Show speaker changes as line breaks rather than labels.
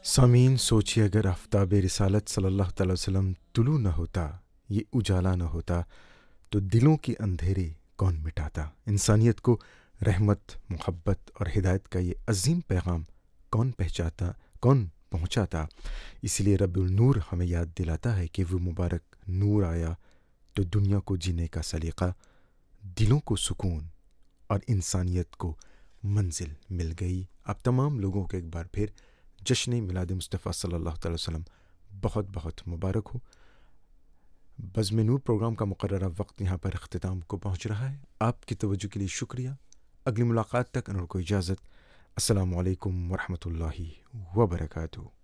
सामीन, सोचिए अगर आफ्ताब रिसालत सल्लल्लाहु अलैहि वसल्लम तुलू न होता, ये उजाला न होता, तो दिलों के अंधेरे कौन मिटाता? इंसानियत को रहमत, मोहब्बत और हिदायत का ये अजीम पैगाम कौन पहुँचाता? इसलिए रब्बुल नूर हमें याद दिलाता है कि वो मुबारक नूर आया तो दुनिया को जीने का सलीक़ा, दिलों को सुकून और इंसानियत को मंजिल मिल गई। आप तमाम लोगों को एक बार फिर जश्न मिलाद मुस्तफ़ा सल्लल्लाहु अलैहि वसल्लम बहुत बहुत मुबारक हो। बज़्म नूर प्रोग्राम का मुकर्ररा वक्त यहाँ पर अख्तिताम को पहुँच रहा है। आपकी तवज्जो के लिए शुक्रिया। अगली मुलाकात तक अनुर को इजाज़त। अस्सलामु अलैकुम वरहमतुल्लाहि वबरकातुहू।